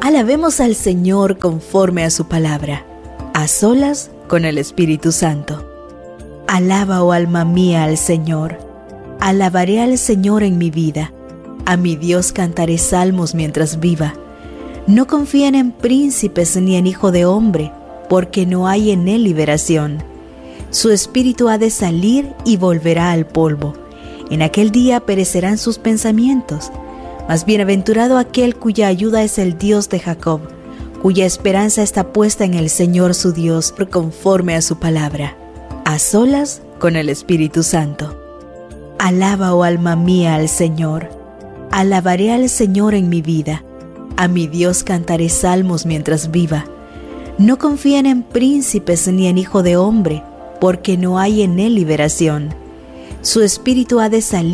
Alabemos al Señor conforme a su palabra, a solas con el Espíritu Santo. Alaba, oh alma mía, al Señor. Alabaré al Señor en mi vida. A mi Dios cantaré salmos mientras viva. No confíen en príncipes ni en hijo de hombre, porque no hay en él liberación. Su espíritu ha de salir y volverá al polvo. En aquel día perecerán sus pensamientos. Mas bienaventurado aquel cuya ayuda es el Dios de Jacob, cuya esperanza está puesta en el Señor su Dios, conforme a su palabra, a solas con el Espíritu Santo. Alaba, oh alma mía, al Señor. Alabaré al Señor en mi vida. A mi Dios cantaré salmos mientras viva. No confíen en príncipes ni en hijo de hombre, porque no hay en él liberación. Su espíritu ha de salir